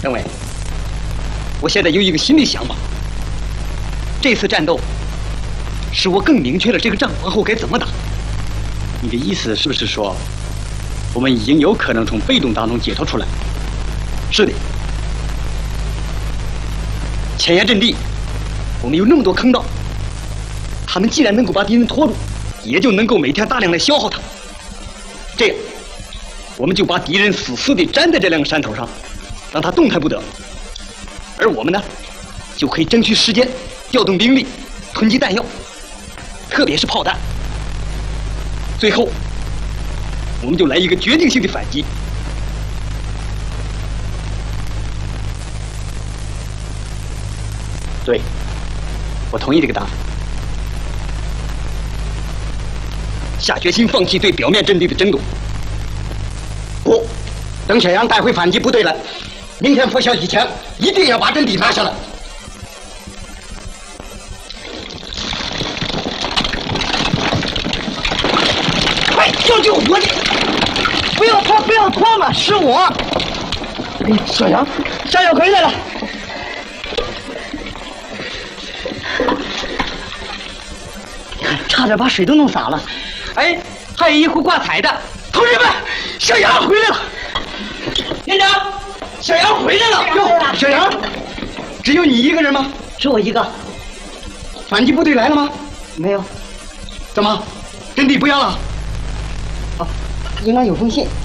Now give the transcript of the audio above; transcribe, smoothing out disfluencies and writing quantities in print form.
政委，我现在有一个新的想法。这次战斗，使我更明确了这个仗往后该怎么打。你的意思是不是说，我们已经有可能从被动当中解脱出来？是的。前沿阵地，我们有那么多坑道，他们既然能够把敌人拖住，也就能够每天大量的消耗它。这样，我们就把敌人死死地粘在这两个山头上，让他动弹不得。而我们呢，就可以争取时间，调动兵力，囤积弹药，特别是炮弹。最后，我们就来一个决定性的反击。对，我同意这个答案。下决心放弃对表面阵地的争夺。不，等沈阳带回反击部队来，明天拂晓以前，一定要把阵地拿下来。快，救我去！不要拖，不要拖嘛，是我。小杨回来了。差点把水都弄洒了。哎，还有一壶挂彩的。同志们，小杨回来了。连长，小杨回来了。哟，小杨，只有你一个人吗？ 只我一个。 反击部队来了吗？ 没有。 怎么，阵地不要了？ 哦，应该有封信。